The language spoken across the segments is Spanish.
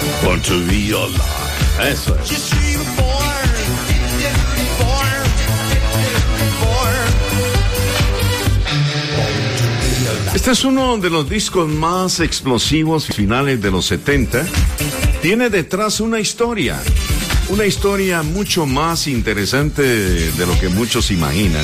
Born to be alive. Eso es. Este es uno de los discos más explosivos finales de los 70. Tiene detrás una historia mucho más interesante de lo que muchos imaginan.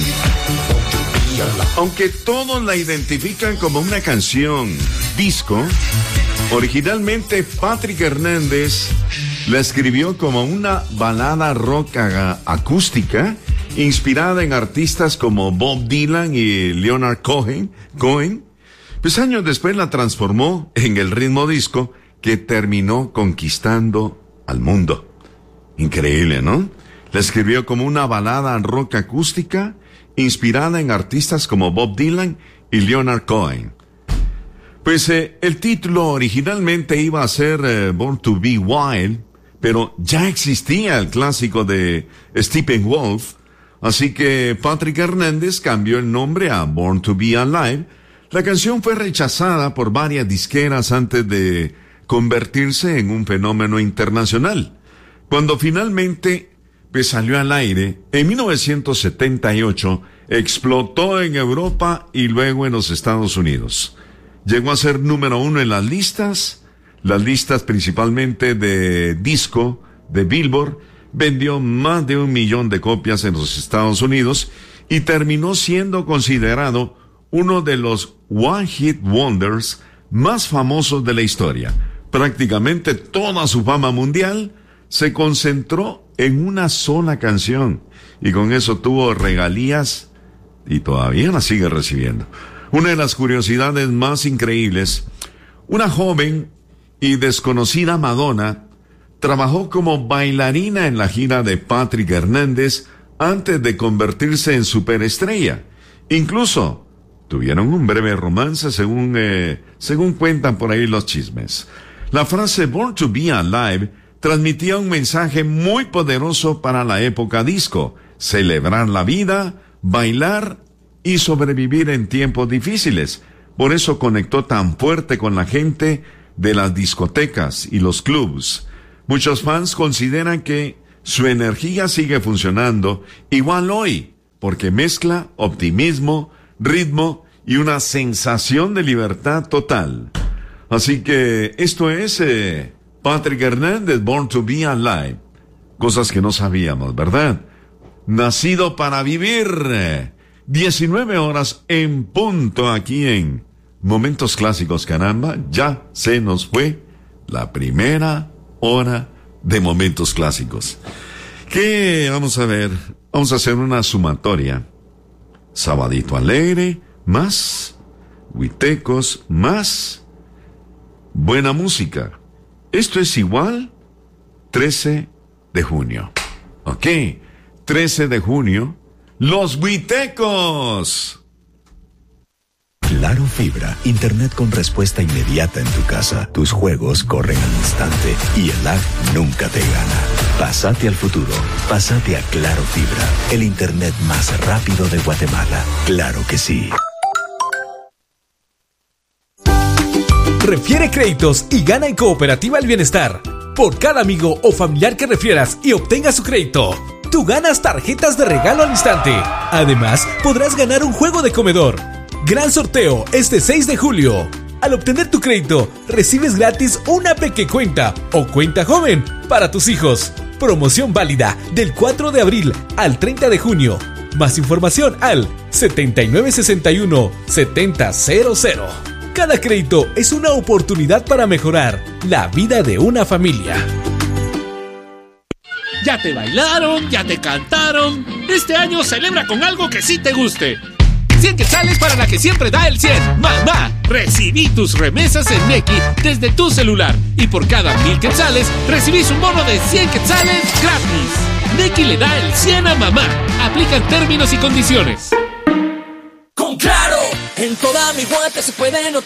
Aunque todos la identifican como una canción disco, originalmente Patrick Hernández la escribió como una balada rock acústica inspirada en artistas como Bob Dylan y Leonard Cohen. Pues años después la transformó en el ritmo disco que terminó conquistando al mundo. Increíble, ¿no? La escribió como una balada rock acústica inspirada en artistas como Bob Dylan y Leonard Cohen. Pues el título originalmente iba a ser Born to be Wild, pero ya existía el clásico de Steppenwolf, así que Patrick Hernández cambió el nombre a Born to be Alive. La canción fue rechazada por varias disqueras antes de convertirse en un fenómeno internacional. Cuando finalmente salió al aire, en 1978, explotó en Europa y luego en los Estados Unidos. Llegó a ser número 1 en las listas principalmente de disco de Billboard. Vendió más de 1 millón de copias en los Estados Unidos y terminó siendo considerado uno de los One Hit Wonders más famosos de la historia. Prácticamente toda su fama mundial se concentró en una sola canción y con eso tuvo regalías y todavía las sigue recibiendo. Una de las curiosidades más increíbles, una joven y desconocida Madonna trabajó como bailarina en la gira de Patrick Hernández antes de convertirse en superestrella. Incluso tuvieron un breve romance según cuentan por ahí los chismes. La frase Born to be Alive transmitía un mensaje muy poderoso para la época disco: celebrar la vida, bailar y sobrevivir en tiempos difíciles. Por eso conectó tan fuerte con la gente de las discotecas y los clubs. Muchos fans consideran que su energía sigue funcionando igual hoy, porque mezcla optimismo, ritmo y una sensación de libertad total. Así que esto es Patrick Hernández, Born to be Alive. Cosas que no sabíamos, ¿verdad? Nacido para vivir. 19 horas en punto aquí en Momentos Clásicos. Caramba, ya se nos fue la primera hora de Momentos Clásicos. ¿Qué vamos a ver? Vamos a hacer una sumatoria. Sabadito alegre, más huitecos, más buena música. Esto es igual 13 de junio. Ok, 13 de junio, los huitecos. Claro Fibra, internet con respuesta inmediata en tu casa. Tus juegos corren al instante y el lag nunca te gana. Pásate al futuro, pásate a Claro Fibra, el internet más rápido de Guatemala. Claro que sí. Refiere créditos y gana en Cooperativa El Bienestar. Por cada amigo o familiar que refieras y obtenga su crédito, tú ganas tarjetas de regalo al instante. Además, podrás ganar un juego de comedor. Gran sorteo este 6 de julio. Al obtener tu crédito, recibes gratis una pequecuenta o cuenta joven para tus hijos. Promoción válida del 4 de abril al 30 de junio. Más información al 7961-7000. Cada crédito es una oportunidad para mejorar la vida de una familia. Ya te bailaron, ya te cantaron. Este año celebra con algo que sí te guste. 100 quetzales para la que siempre da el 100. ¡Mamá! Recibí tus remesas en Nequi desde tu celular. Y por cada 1000 quetzales, recibís un bono de 100 quetzales gratis. Nequi le da el 100 a mamá. Aplican términos y condiciones. Con Claro, en toda mi Guate se puede notar